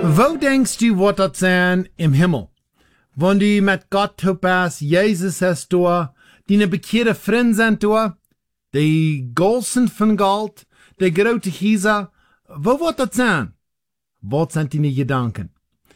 Wo denkst du, wat dat zijn im Himmel? Wenn du mit Gott topast, Jesus hast du, die bekeerde vrienden zijn du, die Golsen von Gold, die grote Giza, wo wat dat zijn? Wat zijn die Gedanken?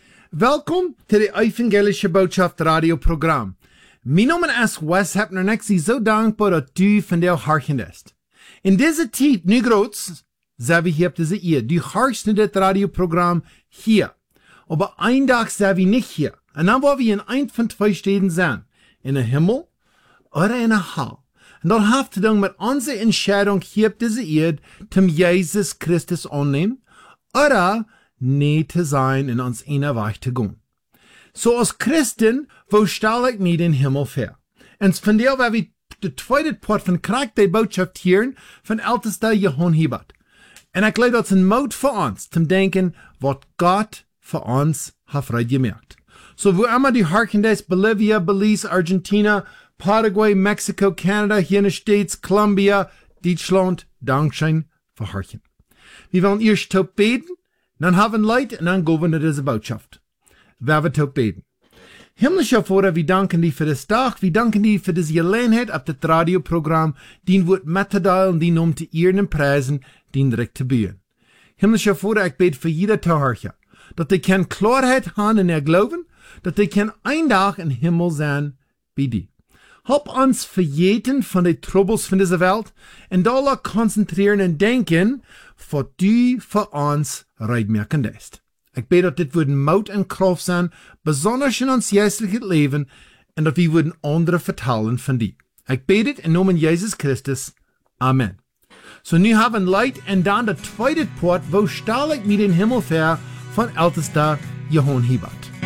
Welkom to de Evangelische Botschaft radioprogram. Mijn naam is Wes Hepner en ik zie zo dankbaar dat du van jou harkendest. In deze tijd, nu groots, zijn we hier op deze eer. Du harkst naar dit radioprogram hier. Aber een dag zijn we niet hier. En dan waar we in een van twee steden zijn. In de hemel of in de hel. En dat heeft te doen met onze entscheidung hier op deze eer, om Jesus Christus aannemen, oder niet te zijn in ons ene weg te gaan. So als Christen, wo stel ik mij den Himmel ver? En van der, waar we de tweede part van krijg die boodschap hier van älteste Johann Hebert. En ik leid dat een moed voor ons, te denken, wat God voor ons heeft vrijgemerkt. So wo immer die harkendes Bolivia, Belize, Argentina, Paraguay, Mexico, Canada, United States, Colombia, Deutschland, Dankeschön für harken. Wir wollen erst top beten, dann haben Leid und dann gehen wir nach dieser Botschaft. Wer wird top beten? Himmlischer Vater, wir danken dir für das Tag, wir danken dir für diese Gelegenheit auf das Radioprogramm, den wird mitteilen, den um zu ehren und preisen, den direkt zu bühen. Himmlischer Vater, ich bete für jeder Zuhörer, dass die keine Klarheit haben in ihr Glauben, dass die kann ein Tag im Himmel sein wie die. Help uns vergeten von den Troubles von dieser Welt und da konzentrieren und denken, was du für uns reitmerken lässt. Ich bete, dass das würden Mut und Kraft sein, besonders in uns geistliches Leben und dass wir würden andere vertellen von dir. Ich bete im Namen Jesus Christus. Amen. So nu haben Leid und dann der zweite Part, wo stelle ich mir den Himmel vor, von ältester Johann Hebert.